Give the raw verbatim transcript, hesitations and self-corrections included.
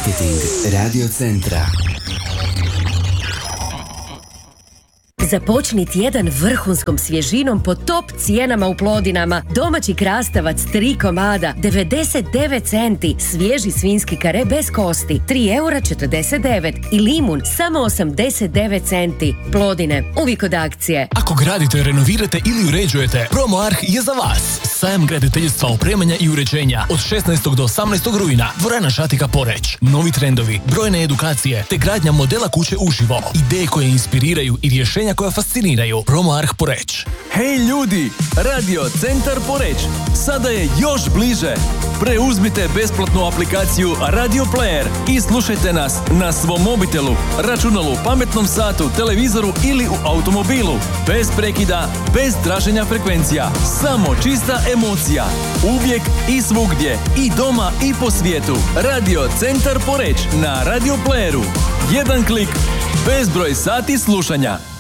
Marketing Radio Centra. Započni tjedan vrhunskom svježinom po top cijenama u Plodinama. Domaći krastavac tri komada, devedeset devet centi. Svježi svinjski kare bez kosti, tri eura četrdeset devet. I limun, samo osamdeset devet centi. Plodine, uvijek od akcije. Ako gradite, renovirate ili uređujete, Promoarh je za vas. Sajam graditeljstva, opremanja i uređenja od šesnaestog do osamnaestog rujna. Dvorana Šatika Poreć. Novi trendovi, brojne edukacije te gradnja modela kuće uživo. Ideje koje inspiriraju i rješenja koja fasciniraju. Promoarh Poreć. Hej ljudi, Radio Centar Poreć sada je još bliže. Preuzmite besplatnu aplikaciju Radio Player i slušajte nas na svom mobitelu, računalu, pametnom satu, televizoru ili u automobilu. Bez prekida, bez traženja frekvencija. Samo čista emocija. Uvijek i svugdje. I doma i po svijetu. Radio Centar Poreć na Radio Playeru. Jedan klik, bezbroj sati slušanja.